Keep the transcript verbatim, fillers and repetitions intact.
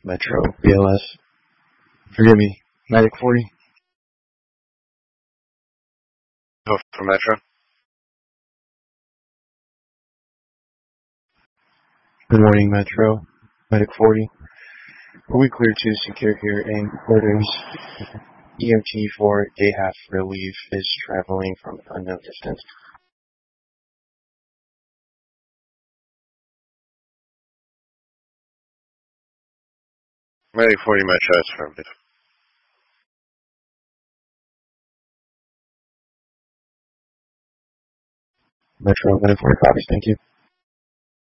Metro, B L S. Forgive me, Medic forty. Go for Metro. Good morning, Metro. Medic forty. Are we clear to secure hearing orders? E M T for day half relief is traveling from unknown distance. Medic forty Metro is affirmative. Metro, Medic forty copies, thank you.